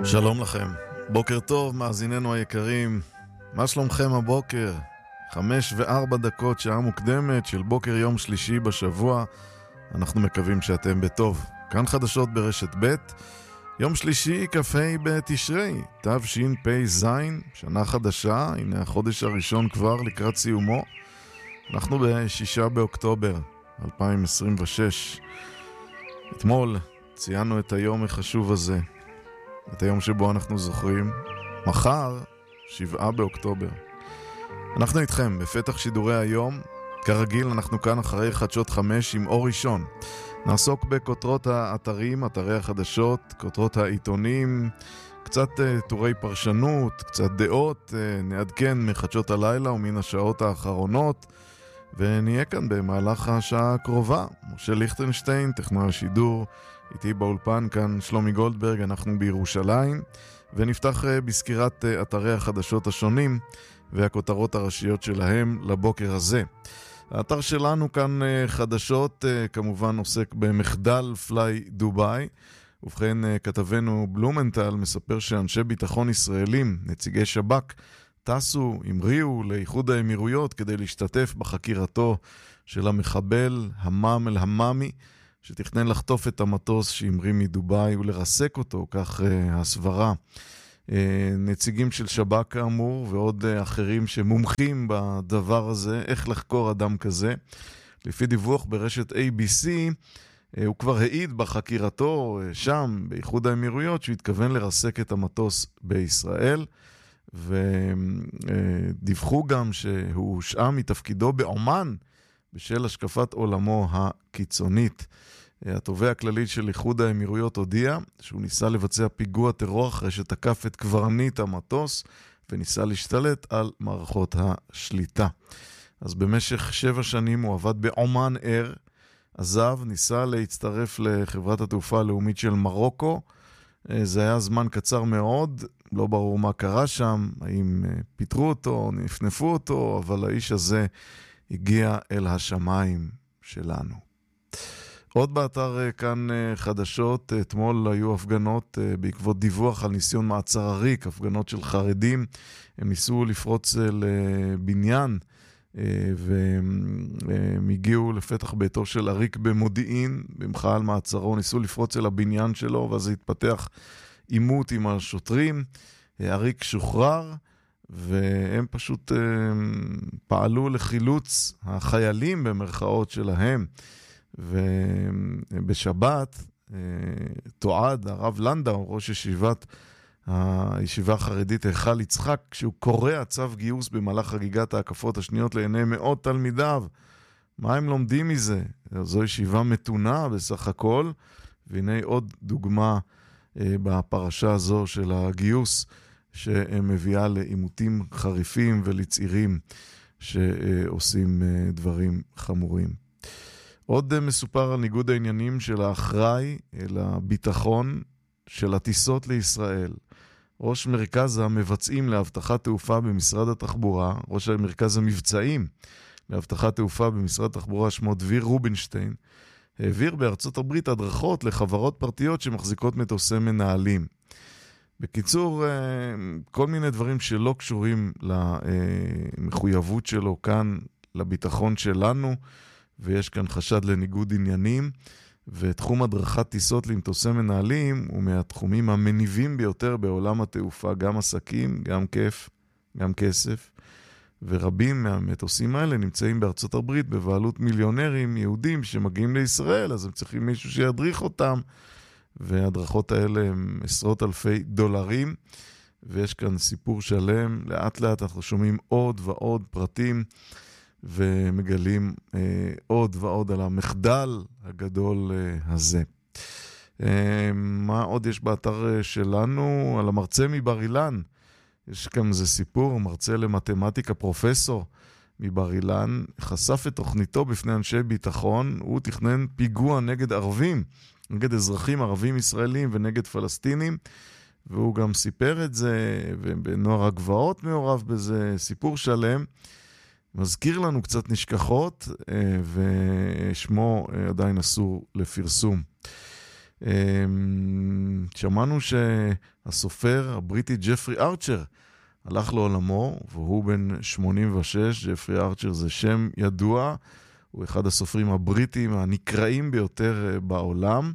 שלום לכם, בוקר טוב מאזיננו היקרים. מה שלומכם הבוקר? 5:04, שעה מוקדמת של בוקר יום שלישי בשבוע. אנחנו מקווים שאתם בטוב. כאן חדשות ברשת ב', יום שלישי כ"ה בתשרי, תשפ"ז, שנה חדשה. הנה החודש הראשון כבר לקראת סיומו. אנחנו ב-6 באוקטובר 2026. אתמול ציינו את היום החשוב הזה, את היום שבו אנחנו זוכרים. מחר, 7 באוקטובר. אנחנו איתכם בפתח שידורי היום. כרגיל אנחנו כאן אחרי חדשות 5 עם אור ראשון. נעסוק בכותרות האתרים, אתרי החדשות, כותרות העיתונים, קצת טורי פרשנות, קצת דעות, נעדכן מחדשות הלילה ומן השעות האחרונות, ונהיה כאן במהלך השעה הקרובה. משה ליכטנשטיין, טכנאי השידור, איתי באולפן כאן שלומי גולדברג, אנחנו בירושלים, ונפתח בסקירת אתרי החדשות השונים והכותרות הראשיות שלהם לבוקר הזה. האתר שלנו כאן חדשות כמובן עוסק במחדל פליי דובאי. ובכן, כתבנו בלומנטל מספר שאנשי ביטחון ישראלים, נציגי שב"כ, טסו, המריאו לאיחוד האמירויות כדי להשתתף בחקירתו של המחבל המאם אל-המאמי, שתכנן לחטוף את המטוס שהמריא מדובאי ולרסק אותו, כך הסברה. נציגים של שב"כ כאמור ועוד אחרים שמומחים בדבר הזה, איך לחקור אדם כזה. לפי דיווח ברשת ABC, הוא כבר העיד בחקירתו שם באיחוד האמירויות שהוא התכוון לרסק את המטוס בישראל, ודיווחו גם שהוא הושעה מתפקידו בעומאן בשל השקפת עולמו הקיצונית. התובע הכללי של איחוד האמירויות הודיע שהוא ניסה לבצע פיגוע טרור אחרי שתקף את קברניט המטוס וניסה להשתלט על מערכות השליטה. אז במשך 7 שנים הוא עבד בעומאן אייר, עזב, ניסה להצטרף לחברת התעופה הלאומית של מרוקו. זה היה זמן קצר מאוד, לא ברור מה קרה שם, האם פיטרו אותו, נפנפו אותו, אבל האיש הזה הגיע אל השמיים שלנו. עוד באתר כאן חדשות, אתמול היו הפגנות בעקבות דיווח על ניסיון מעצר עריק, הפגנות של חרדים. הם ניסו לפרוץ לבניין והם הגיעו לפתח ביתו של עריק במודיעין, במחאה על מעצרו, ניסו לפרוץ אל הבניין שלו, ואז התפתח עימות עם השוטרים. עריק שוחרר, והם פשוט פעלו לחילוץ החיילים במרכאות שלהם. ובשבת תועד הרב לנדאו, ראש הישיבה החרדית היכל יצחק, כשהוא קורא צו גיוס במהלך חגיגת ההקפות השניות לעיני מאות תלמידיו. מה הם לומדים מזה? זו ישיבה מתונה בסך הכל, והנה עוד דוגמה בפרשה הזו של הגיוס, שמביאה לעימותים חריפים ולצעירים שעושים דברים חמורים. עוד מסופר על ניגוד העניינים של האחראי לביטחון של הטיסות לישראל. ראש מרכז המבצעים להבטחת תעופה במשרד התחבורה, ראש מרכז המבצעים להבטחת תעופה במשרד התחבורה, שמו דביר רובינשטיין, העביר בארצות הברית הדרכות לחברות פרטיות שמחזיקות מטוסי מנהלים. בקיצור, כל מיני דברים שלא קשורים למחויבות שלו כאן, לביטחון שלנו, ויש כאן חשד לניגוד עניינים, ותחום הדרכת טיסות למטוסי מנהלים הוא מהתחומים המניבים ביותר בעולם התעופה, גם עסקים, גם כיף, גם כסף, ורבים מהמטוסים האלה נמצאים בארצות הברית בבעלות מיליונרים יהודים שמגיעים לישראל, אז הם צריכים מישהו שידריך אותם, והדרכות האלה הם עשרות אלפי דולרים, ויש כאן סיפור שלם. לאט לאט אנחנו שומעים עוד ועוד פרטים, ומגלים עוד ועוד על המחדל הגדול הזה. מה עוד יש באתר שלנו? על המרצה מבר אילן. יש כאן איזה סיפור, מרצה למתמטיקה, פרופסור מבר אילן, חשף את תוכניתו בפני אנשי ביטחון. הוא תכנן פיגוע נגד ערבים, נגד אזרחים ערבים ישראלים ונגד פלסטינים, והוא גם סיפר את זה, ובנוער הגבעות מעורב בזה, סיפור שלם. מזכיר לנו קצת נשכחות, ושמו עדיין אסור לפרסום. שמענו שהסופר הבריטי ג'פרי ארצ'ר הלך לעולמו, והוא בן 86. ג'פרי ארצ'ר זה שם ידוע, הוא אחד הסופרים הבריטים הנקראים ביותר בעולם,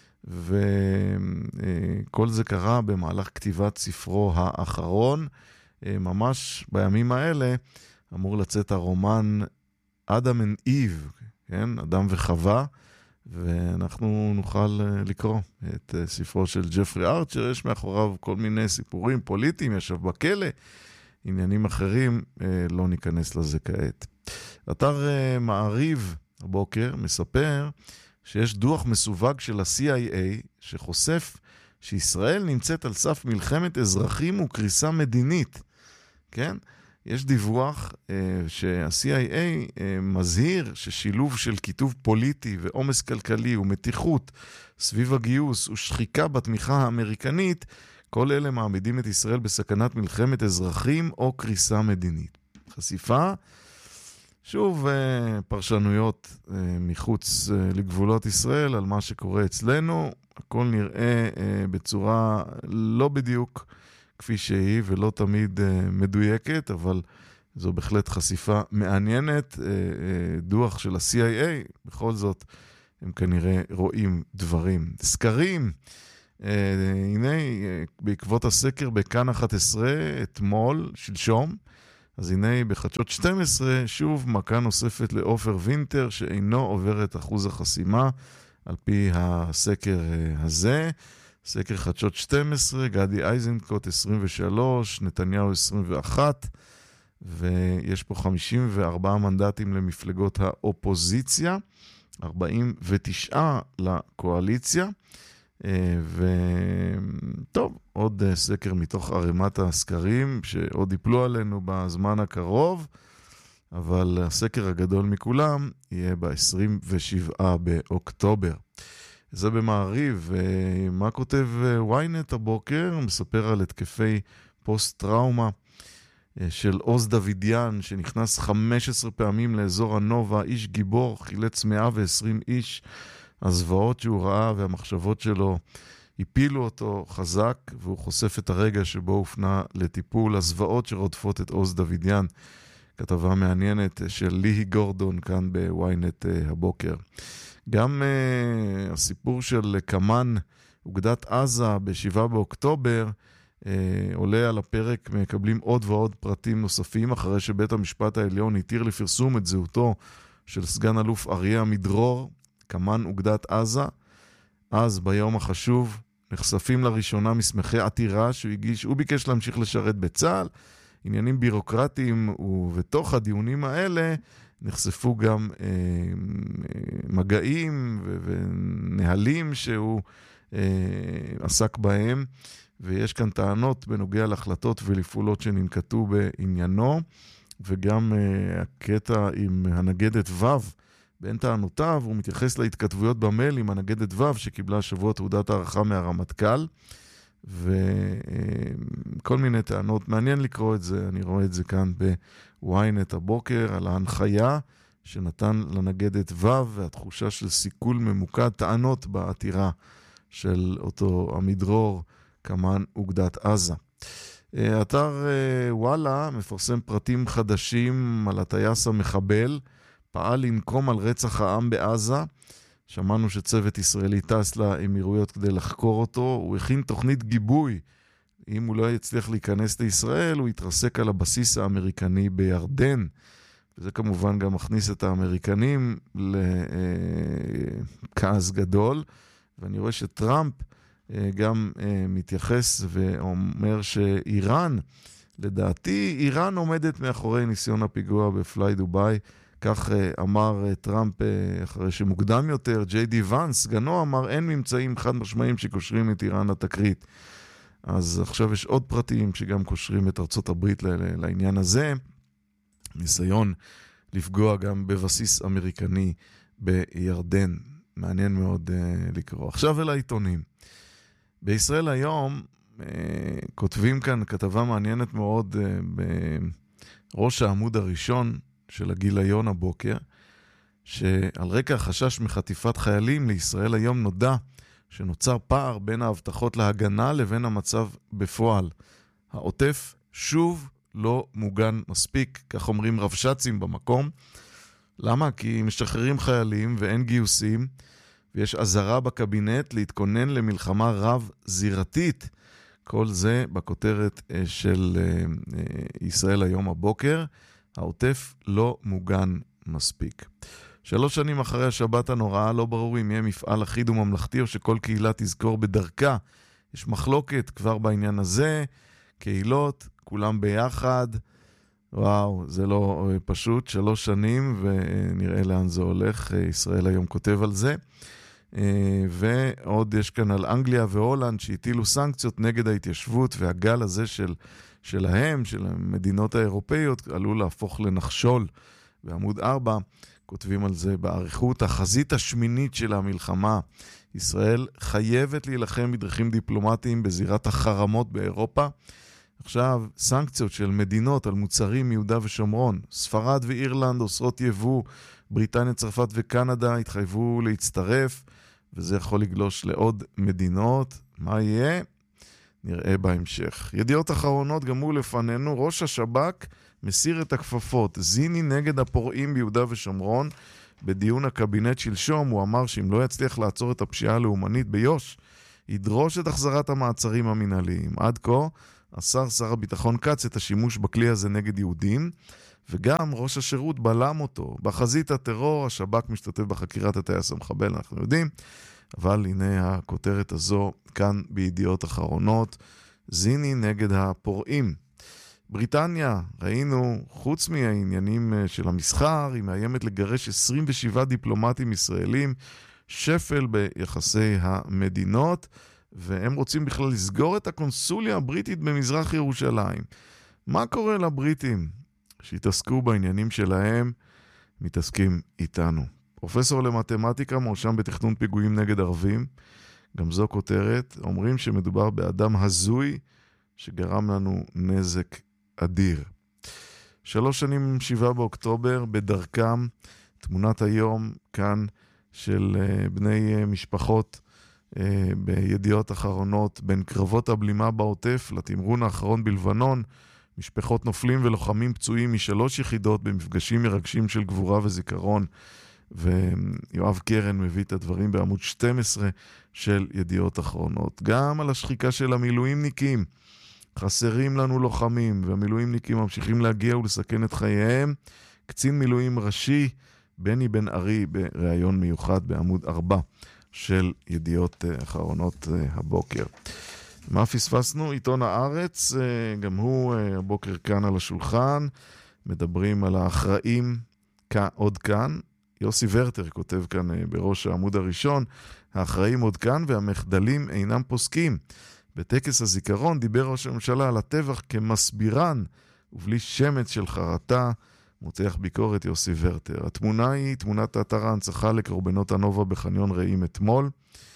וכל זה קרה במהלך כתיבת ספרו האחרון. ממש בימים האלה אמור לצאת הרומן אדם אנד איב, כן? אדם וחווה, ואנחנו נוכל לקרוא את ספרו של ג'פרי ארצ'ר. יש מאחוריו כל מיני סיפורים פוליטיים, ישב בכלא, עניינים אחרים, לא ניכנס לזה כעת. אתר מעריב הבוקר מספר שיש דוח מסווג של ה-CIA שחושף שישראל נמצאת על סף מלחמת אזרחים וקריסה מדינית. כן? יש דיווח שה-CIA מזהיר ששילוב של כיתוב פוליטי ועומס כלכלי ומתיחות סביב הגיוס ושחיקה בתמיכה האמריקנית, כל אלה מעמידים את ישראל בסכנת מלחמת אזרחים או קריסה מדינית. חשיפה, שוב פרשנויות מחוץ לגבולות ישראל על מה שקורה אצלנו. הכל נראה בצורה לא בדיוק כפי שהיא ולא תמיד מדויקת, אבל זו בהחלט חשיפה מעניינת. דוח של ה-CIA, בכל זאת הם כנראה רואים דברים. סקרים, הנה בעקבות הסקר בכאן 11 אתמול, שלשום, אז הנה בחדשות 12 שוב מכה נוספת לאופר וינטר שאינו עובר את אחוז החסימה על פי הסקר הזה. סקר חדשות 12, גדי איזנקוט 23, נתניהו 21, ויש פה 54 מנדטים למפלגות האופוזיציה, 49 לקואליציה, וטוב, עוד סקר מתוך ערימת הסקרים שעוד ייפלו עלינו בזמן הקרוב, אבל הסקר הגדול מכולם יהיה ב-27 באוקטובר. זה במעריב. מה כותב ynet הבוקר? מספר על התקפי פוסט-טראומה של עוז דוידיאן, שנכנס 15 פעמים לאזור הנובה, איש גיבור, חילץ 120 איש. הזוועות שהוא ראה והמחשבות שלו הפילו אותו חזק, והוא חושף את הרגע שבו הופנה לטיפול. הזוועות שרודפות את עוז דוידיאן, כתבה מעניינת של ליהי גורדון כאן בוויינט הבוקר. גם הסיפור של כמן אוגדת עזה ב-7 באוקטובר עולה על הפרק. מקבלים עוד ועוד פרטים נוספים אחרי שבית המשפט העליון התיר לפרסום את זהותו של סגן אלוף אריה עמידרור, כמן אוגדת עזה. אז ביום החשוב נחשפים לראשונה מסמכי עתירה שהוא הגיש. הוא ביקש להמשיך לשרת בצה"ל, עניינים בירוקרטיים, ובתוך הדיונים האלה נחשפו גם מגעים ונהלים שהוא עסק בהם, ויש כאן טענות בנוגע להחלטות ולפעולות שננקטו בעניינו, וגם הקטע עם הנגדת ו' בין טענותיו, הוא מתייחס להתכתבויות במייל עם הנגדת ו' שקיבלה שבוע תעודת הערכה מהרמטכ"ל, וכל מיני טענות. מעניין לקרוא את זה, אני רואה את זה כאן בוויינט הבוקר, על ההנחיה שנתן לנגדת ו' והתחושה של סיכול ממוקד, טענות בעתירה של אותו עמידרור, כמן אוגדת עזה. אתר וואלה מפרסם פרטים חדשים על הטייס המחבל, פעל לנקום על רצח העם בעזה. שמענו שצוות ישראלי טס לאמירויות כדי לחקור אותו. הוא הכין תוכנית גיבוי. אם הוא לא יצליח להיכנס לישראל, הוא יתרסק על הבסיס האמריקני בירדן. וזה כמובן גם מכניס את האמריקנים לכעס גדול. ואני רואה שטראמפ גם מתייחס ואומר שאיראן, לדעתי, איראן עומדת מאחורי ניסיון הפיגוע בפליי דוביי. כך אמר טראמפ אחרי שמוקדם יותר, ג'יי די ונס, סגנו, אמר אין ממצאים חד משמעיים שקושרים את איראן לתקרית. אז עכשיו יש עוד פרטים שגם קושרים את ארצות הברית לעניין הזה. ניסיון לפגוע גם בבסיס אמריקני בירדן. מעניין מאוד לקרוא. עכשיו אל העיתונים. בישראל היום כותבים כאן כתבה מעניינת מאוד בראש העמוד הראשון של הגיליון הבוקר, שעל רקע החשש מחטיפת חיילים לישראל היום נודע שנוצר פער בין ההבטחות להגנה לבין המצב בפועל. העוטף שוב לא מוגן מספיק, כך אומרים רבש"צים במקום. למה? כי משחררים חיילים ואין גיוסים, ויש עזרה בקבינט להתכונן למלחמה רב-זירתית. כל זה בכותרת של ישראל היום הבוקר. העוטף לא מוגן מספיק. 3 שנים אחרי השבת הנוראה, לא ברור אם יהיה מפעל אחיד וממלכתי או שכל קהילה תזכור בדרכה. יש מחלוקת כבר בעניין הזה, קהילות, כולם ביחד. וואו, זה לא פשוט, 3 שנים ונראה לאן זה הולך. ישראל היום כותב על זה. ועוד יש כאן על אנגליה והולנד שהטילו סנקציות נגד ההתיישבות, והגל הזה שלהם, של המדינות האירופאיות, עלול להפוך לנחשול. בעמוד 4 כותבים על זה בעריכות, החזית השמינית של המלחמה. ישראל חייבת להילחם בדרכים דיפלומטיים בזירת החרמות באירופה. עכשיו, סנקציות של מדינות על מוצרים מיהודה ושומרון. ספרד ואירלנד אוסרות יבוא, בריטניה, צרפת וקנדה התחייבו להצטרף, וזה יכול לגלוש לעוד מדינות. מה יהיה? נראה בהמשך. ידיעות אחרונות גם הוא לפנינו. ראש השב"כ מסיר את הכפפות. זיני נגד הפורעים ביהודה ושומרון. בדיון הקבינט שלשום הוא אמר שאם לא יצליח לעצור את הפשיעה הלאומנית ביו"ש, ידרוש את החזרת המעצרים המנהליים. עד כה אסר שר הביטחון כץ את השימוש בכלי הזה נגד יהודים, וגם ראש השירות בלם אותו. בחזית הטרור השב"כ משתתף בחקירת הטייס המחבל, אנחנו יודעים, אבל הנה הכותרת הזו כאן בידיעות אחרונות. זיני נגד הפורעים. בריטניה, ראינו, חוץ מהעניינים של המסחר, היא מאיימת לגרש 27 דיפלומטים ישראלים, שפל ביחסי המדינות, והם רוצים בכלל לסגור את הקונסוליה הבריטית במזרח ירושלים. מה קורה לבריטים? שהתעסקו בעניינים שלהם, מתעסקים איתנו. פרופסור למתמטיקה מואשם בתכנון פיגועים נגד ערבים, גם זו כותרת, אומרים שמדובר באדם הזוי שגרם לנו נזק אדיר. 3 שנים 7 באוקטובר, בדרכם, תמונת היום כאן של בני משפחות בידיעות אחרונות, בין קרבות הבלימה בעוטף לתמרון האחרון בלבנון, משפחות נופלים ולוחמים פצועים מ3 יחידות במפגשים מרגשים של גבורה וזיכרון, ויואב קרן מביא את הדברים בעמוד 12 של ידיעות אחרונות. גם על השחיקה של המילואימניקים, חסרים לנו לוחמים, והמילואימניקים ממשיכים להגיע ולסכן את חייהם. קצין מילואים ראשי, בני בן ארי, בראיון מיוחד בעמוד 4 של ידיעות אחרונות הבוקר. מה פספסנו? עיתון הארץ, גם הוא הבוקר כאן על השולחן, מדברים על האחראים עוד כאן. יוסי ורטר כותב כאן בראש העמוד הראשון, האחראים עוד כאן והמחדלים אינם פוסקים. בטקס הזיכרון דיבר ראש הממשלה על הטבח כמסבירן, ובלי שמץ של חרטה, מותח ביקורת יוסי ורטר. התמונה היא תמונת האתר ההנצחה לקורבנות הנובה בחניון רעים אתמול,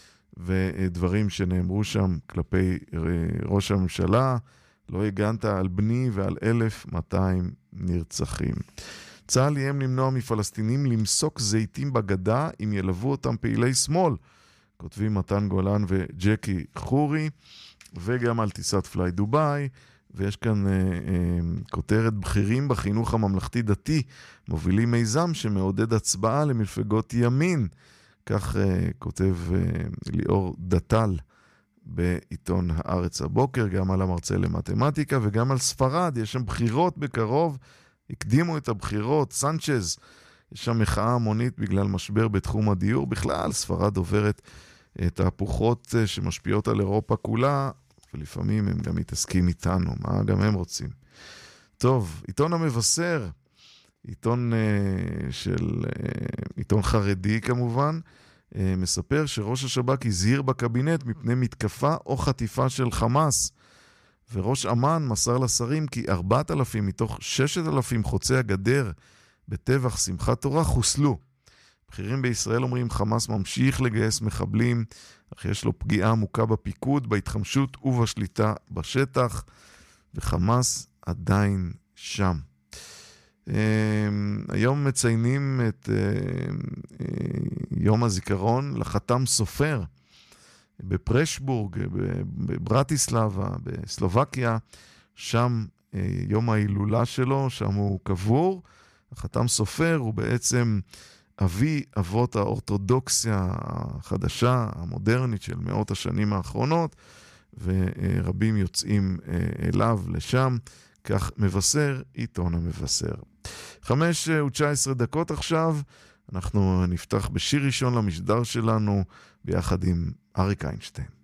ודברים שנאמרו שם כלפי ראש הממשלה, לא הגנת על בני ועל 1,200 נרצחים. צה"ל יהם למנוע מפלסטינים למסוק זיתים בגדה אם ילוו אותם פעילי שמאל, כותבים מתן גולן וג'קי חורי, וגם על טיסת פליי דוביי, ויש כאן כותרת בכירים בחינוך הממלכתי דתי, מובילים מיזם שמעודד הצבעה למפלגות ימין, כך כותב ליאור דטל בעיתון הארץ הבוקר, גם על המרצה למתמטיקה וגם על ספרד, יש שם בחירות בקרוב, הקדימו את הבחירות, סנצ'ז, יש שם מחאה המונית בגלל משבר בתחום הדיור, בכלל ספרד עוברת תהפוכות שמשפיעות על אירופה כולה, ולפעמים הם גם מתעסקים איתנו, מה גם הם רוצים. טוב, עיתון המבשר, עיתון חרדי כמובן, מספר שראש השב"כ הזהיר בקבינט מפני מתקפה או חטיפה של חמאס, וראש אמן מסר לשרים כי 4,000 מתוך 6,000 חוצי הגדר בטבח שמחת תורה חוסלו. בכירים בישראל אומרים חמאס ממשיך לגייס מחבלים, אך יש לו פגיעה עמוקה בפיקוד, בהתחמשות ובשליטה בשטח, וחמאס עדיין שם. היום מציינים את יום הזיכרון לחתם סופר, בפרשבורג, בברטיסלבה, בסלובקיה, שם יום ההילולה שלו, שם הוא קבור. החתם סופר הוא בעצם אבי אבות האורתודוקסיה החדשה, המודרנית של מאות השנים האחרונות, ורבים יוצאים אליו לשם, כך מבשר עיתון המבשר. 5:19 עכשיו, אנחנו נפתח בשיר ראשון למשדר שלנו, ביחד עם אריק איינשטיין.